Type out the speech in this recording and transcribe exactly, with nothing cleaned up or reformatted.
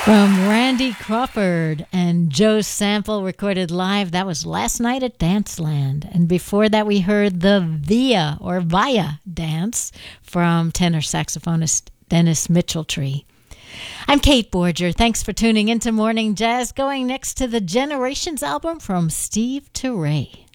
From Randy Crawford and Joe Sample recorded live. That was last night at Danceland. And before that, we heard the Via or Via dance from tenor saxophonist Dennis Mitchelltree. I'm Kate Borger. Thanks for tuning into Morning Jazz. Going next to the Generations album from Steve Turre.